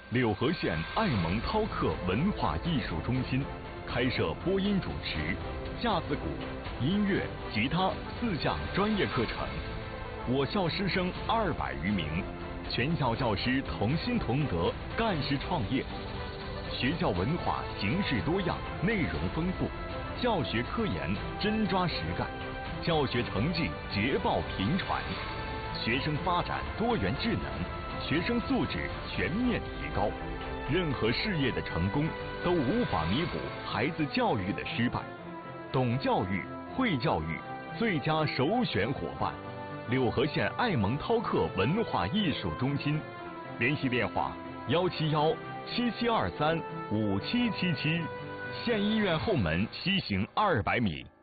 柳河县爱蒙涛克文化艺术中心开设播音主持、架子鼓、音乐、吉他4项专业课程。我校师生200余名，全校教师同心同德，干事创业。学校文化形式多样，内容丰富，教学科研真抓实干，教学成绩捷报频传，学生发展多元智能，学生素质全面提高。任何事业的成功都无法弥补孩子教育的失败。懂教育、会教育，最佳首选伙伴。柳河县爱蒙涛克文化艺术中心，联系电话171-7723-5777，县医院后门西行200米。